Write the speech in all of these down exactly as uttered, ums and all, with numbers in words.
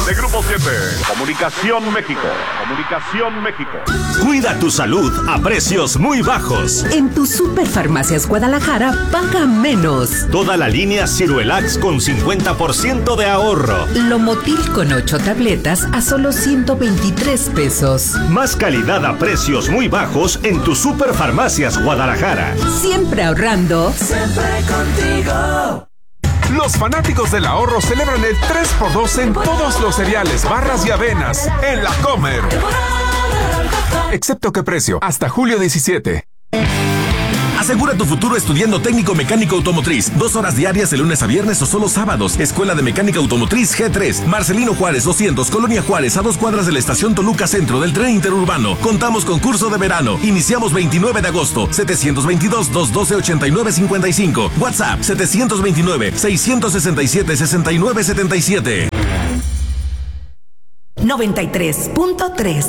de Grupo siete. Comunicación México. Comunicación México. Cuida tu salud a precios muy bajos. En tu Superfarmacias Guadalajara, paga menos. Toda la línea Ciruelax con cincuenta por ciento de ahorro. Lomotil con ocho tabletas a solo ciento veintitrés pesos. Más calidad a precios muy bajos en tu Superfarmacias Guadalajara. Siempre ahorrando. Siempre contigo. Los fanáticos del ahorro celebran el tres por dos en todos los cereales, barras y avenas en La Comer. Excepto qué precio, hasta julio diecisiete. Asegura tu futuro estudiando técnico mecánico automotriz. Dos horas diarias de lunes a viernes o solo sábados. Escuela de Mecánica Automotriz G tres. Marcelino Juárez doscientos, Colonia Juárez, a dos cuadras de la estación Toluca Centro del tren interurbano. Contamos con curso de verano. Iniciamos veintinueve de agosto. setecientos veintidós, doscientos doce, ochenta y nueve cincuenta y cinco. WhatsApp setecientos veintinueve, seiscientos sesenta y siete, sesenta y nueve setenta y siete. noventa y tres punto tres.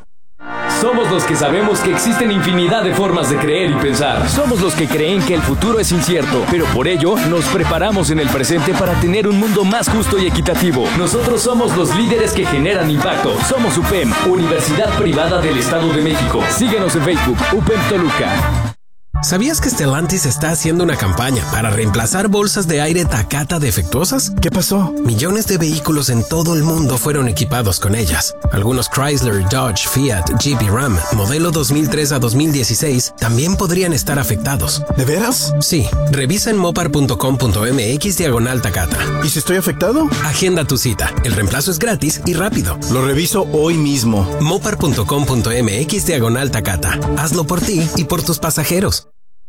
Somos los que sabemos que existen infinidad de formas de creer y pensar. Somos los que creen que el futuro es incierto, pero por ello nos preparamos en el presente para tener un mundo más justo y equitativo. Nosotros somos los líderes que generan impacto. Somos U P E M, Universidad Privada del Estado de México. Síguenos en Facebook, U P E M Toluca. ¿Sabías que Stellantis está haciendo una campaña para reemplazar bolsas de aire Takata defectuosas? ¿Qué pasó? Millones de vehículos en todo el mundo fueron equipados con ellas. Algunos Chrysler, Dodge, Fiat, Jeep y Ram, modelo dos mil tres a dos mil dieciséis, también podrían estar afectados. ¿De veras? Sí. Revisa en mopar punto com punto m x diagonal Takata. ¿Y si estoy afectado? Agenda tu cita. El reemplazo es gratis y rápido. Lo reviso hoy mismo. mopar punto com punto m x diagonal Takata. Hazlo por ti y por tus pasajeros.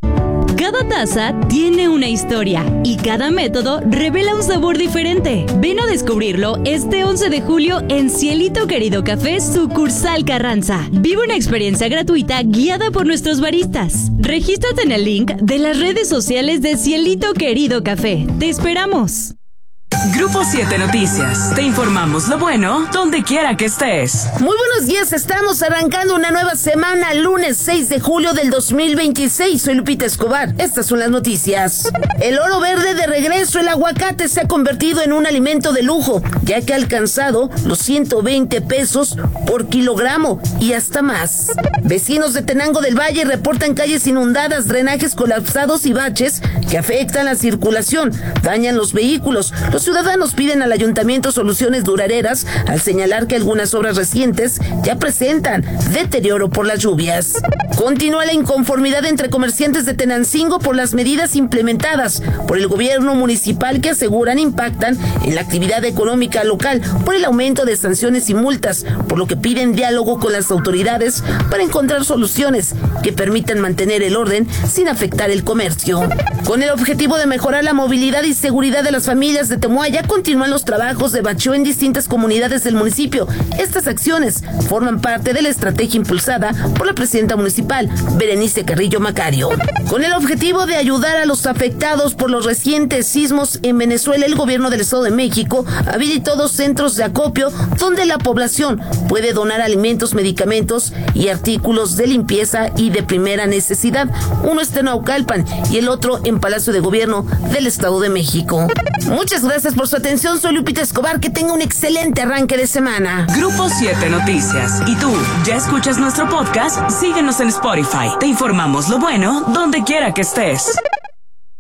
Cada taza tiene una historia y cada método revela un sabor diferente. Ven a descubrirlo este once de julio en Cielito Querido Café, sucursal Carranza. Vive una experiencia gratuita guiada por nuestros baristas. Regístrate en el link de las redes sociales de Cielito Querido Café. ¡Te esperamos! Grupo siete Noticias. Te informamos lo bueno donde quiera que estés. Muy buenos días, estamos arrancando una nueva semana, lunes seis de julio del dos mil veintiséis. Soy Lupita Escobar. Estas son las noticias. El oro verde de regreso. El aguacate se ha convertido en un alimento de lujo, ya que ha alcanzado los ciento veinte pesos por kilogramo y hasta más. Vecinos de Tenango del Valle reportan calles inundadas, drenajes colapsados y baches que afectan la circulación, dañan los vehículos. Los ciudadanos piden al ayuntamiento soluciones duraderas al señalar que algunas obras recientes ya presentan deterioro por las lluvias. Continúa la inconformidad entre comerciantes de Tenancingo por las medidas implementadas por el gobierno municipal que aseguran impactan en la actividad económica local por el aumento de sanciones y multas, por lo que piden diálogo con las autoridades para encontrar soluciones que permitan mantener el orden sin afectar el comercio. Con el objetivo de mejorar la movilidad y seguridad de las familias de Temuaya, continúan los trabajos de bacheo en distintas comunidades del municipio. Estas acciones forman parte de la estrategia impulsada por la presidenta municipal, Berenice Carrillo Macario. Con el objetivo de ayudar a los afectados por los recientes sismos en Venezuela, el gobierno del Estado de México habilitó dos centros de acopio donde la población puede donar alimentos, medicamentos y artículos de limpieza y de primera necesidad. Uno está en Naucalpan y el otro en Palacio de Gobierno del Estado de México. Muchas gracias por su atención. Soy Lupita Escobar. Que tenga un excelente arranque de semana. Grupo siete Noticias. ¿Y tú ya escuchas nuestro podcast? Síguenos en Spotify. Te informamos lo bueno donde quiera que estés.